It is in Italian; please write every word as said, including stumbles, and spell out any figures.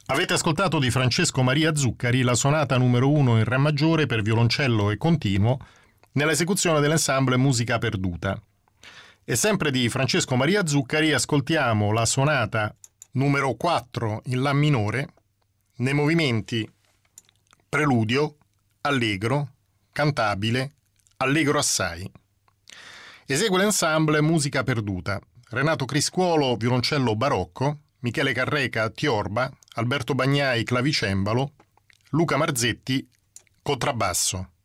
Avete ascoltato di Francesco Maria Zuccari la sonata numero uno in Re maggiore per violoncello e continuo nell'esecuzione dell'ensemble Musica Perduta. E sempre di Francesco Maria Zuccari ascoltiamo la sonata numero quattro in La minore nei movimenti preludio, allegro, cantabile, allegro assai. Esegue l'ensemble Musica Perduta. Renato Criscuolo, violoncello barocco, Michele Carreca, tiorba, Alberto Bagnai, clavicembalo, Luca Marzetti, contrabbasso.